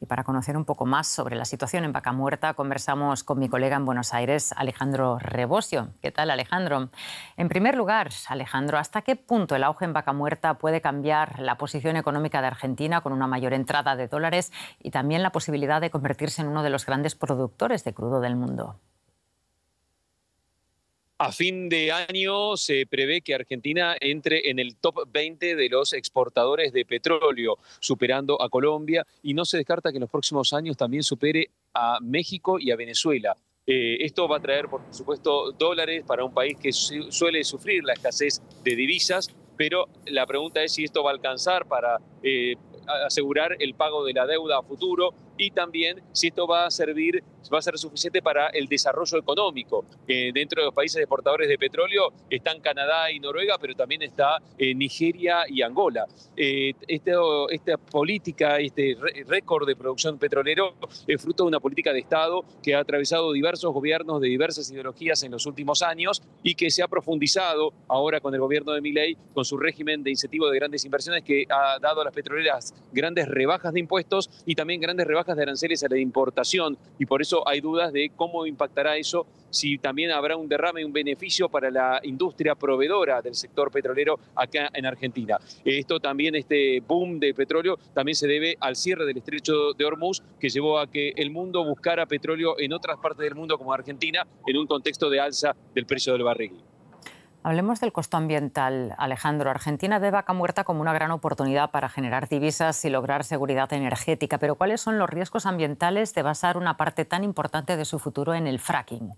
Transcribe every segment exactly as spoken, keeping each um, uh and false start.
para conocer un poco más sobre la situación en Vaca Muerta, conversamos con mi colega en Buenos Aires, Alejandro Rebosio. ¿Qué tal, Alejandro? En primer lugar, Alejandro, ¿hasta qué punto el auge en Vaca Muerta puede cambiar la posición económica de Argentina con una mayor entrada de dólares y también la posibilidad de convertirse en uno de los grandes productores de crudo del mundo? A fin de año se prevé que Argentina entre en el top veinte de los exportadores de petróleo, superando a Colombia, y no se descarta que en los próximos años también supere a México y a Venezuela. Eh, esto va a traer, por supuesto, dólares para un país que su suele sufrir la escasez de divisas, pero la pregunta es si esto va a alcanzar para eh, asegurar el pago de la deuda a futuro, y también si esto va a servir, va a ser suficiente para el desarrollo económico. Eh, dentro de los países exportadores de petróleo están Canadá y Noruega, pero también está eh, Nigeria y Angola. Eh, este, esta política, este récord de producción petrolero es fruto de una política de Estado que ha atravesado diversos gobiernos de diversas ideologías en los últimos años y que se ha profundizado ahora con el gobierno de Milei, con su régimen de incentivo de grandes inversiones que ha dado a las petroleras grandes rebajas de impuestos y también grandes rebajas de aranceles a la importación, y por eso hay dudas de cómo impactará eso, si también habrá un derrame, un beneficio para la industria proveedora del sector petrolero acá en Argentina. Esto también, este boom de petróleo, también se debe al cierre del estrecho de Hormuz, que llevó a que el mundo buscara petróleo en otras partes del mundo como Argentina, en un contexto de alza del precio del barril. Hablemos del costo ambiental, Alejandro. Argentina ve Vaca Muerta como una gran oportunidad para generar divisas y lograr seguridad energética. Pero ¿cuáles son los riesgos ambientales de basar una parte tan importante de su futuro en el fracking?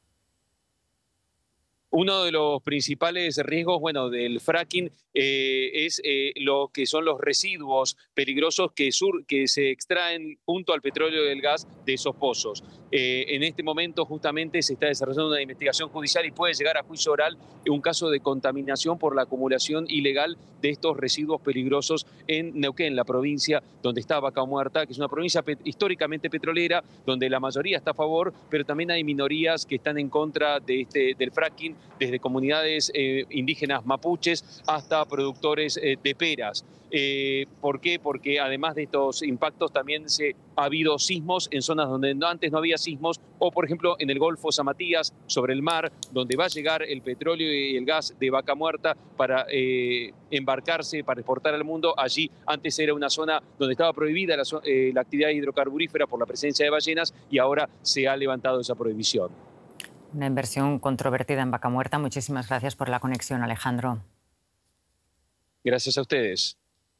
Uno de los principales riesgos, bueno, del fracking eh, es eh, lo que son los residuos peligrosos que, sur, que se extraen junto al petróleo y el gas de esos pozos. Eh, en este momento justamente se está desarrollando una investigación judicial y puede llegar a juicio oral un caso de contaminación por la acumulación ilegal de estos residuos peligrosos en Neuquén, la provincia donde está Vaca Muerta, que es una provincia pet históricamente petrolera, donde la mayoría está a favor, pero también hay minorías que están en contra de este, del fracking, desde comunidades eh, indígenas mapuches hasta productores eh, de peras. Eh, ¿Por qué? Porque además de estos impactos también se, ha habido sismos en zonas donde no, antes no había sismos, o por ejemplo en el Golfo San Matías, sobre el mar, donde va a llegar el petróleo y el gas de Vaca Muerta para eh, embarcarse, para exportar al mundo. Allí antes era una zona donde estaba prohibida la, eh, la actividad hidrocarburífera por la presencia de ballenas, y ahora se ha levantado esa prohibición. Una inversión controvertida en Vaca Muerta. Muchísimas gracias por la conexión, Alejandro. Gracias a ustedes.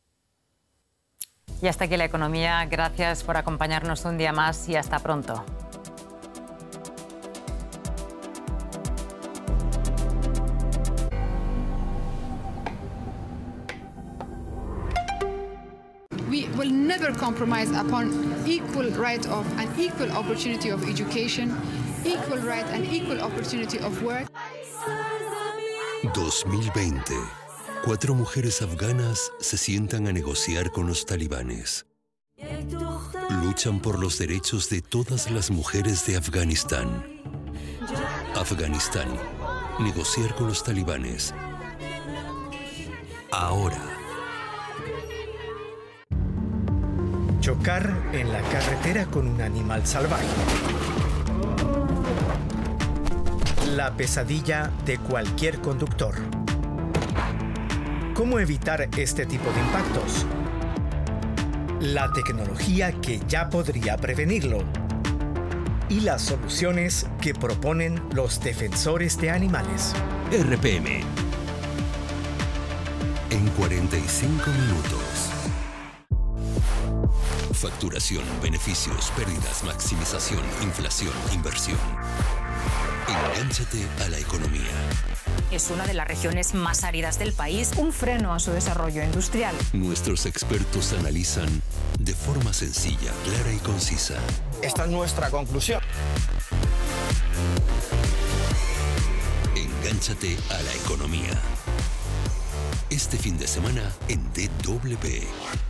Y hasta aquí la economía. Gracias por acompañarnos un día más y hasta pronto. We will never compromise upon equal right of and equal opportunity of education, equal right and equal opportunity of work. dos mil veinte. Cuatro mujeres afganas se sientan a negociar con los talibanes. Luchan por los derechos de todas las mujeres de Afganistán. Afganistán. Negociar con los talibanes. Ahora. Chocar en la carretera con un animal salvaje. La pesadilla de cualquier conductor. ¿Cómo evitar este tipo de impactos? La tecnología que ya podría prevenirlo. Y las soluciones que proponen los defensores de animales. R P M. En cuarenta y cinco minutos. Facturación, beneficios, pérdidas, maximización, inflación, inversión. Engánchate a la economía. Es una de las regiones más áridas del país. Un freno a su desarrollo industrial. Nuestros expertos analizan de forma sencilla, clara y concisa. Esta es nuestra conclusión. Engánchate a la economía. Este fin de semana en D W.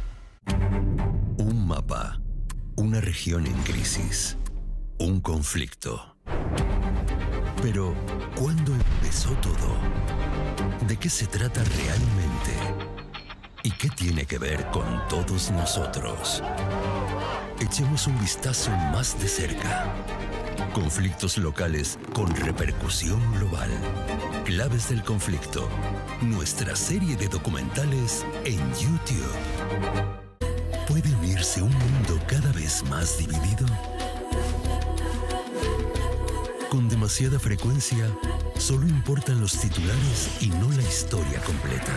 Un mapa, una región en crisis, un conflicto. Pero, ¿cuándo empezó todo? ¿De qué se trata realmente? ¿Y qué tiene que ver con todos nosotros? Echemos un vistazo más de cerca. Conflictos locales con repercusión global. Claves del conflicto. Nuestra serie de documentales en YouTube. ¿Puede unirse un mundo cada vez más dividido? Con demasiada frecuencia, solo importan los titulares y no la historia completa.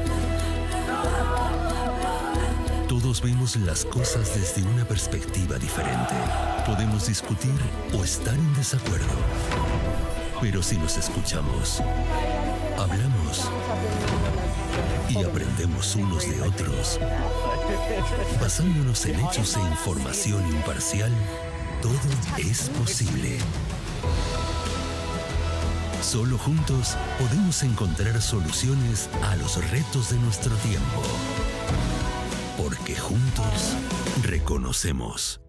Todos vemos las cosas desde una perspectiva diferente. Podemos discutir o estar en desacuerdo. Pero si nos escuchamos, hablamos y aprendemos unos de otros, basándonos en hechos e información imparcial, todo es posible. Solo juntos podemos encontrar soluciones a los retos de nuestro tiempo. Porque juntos reconocemos.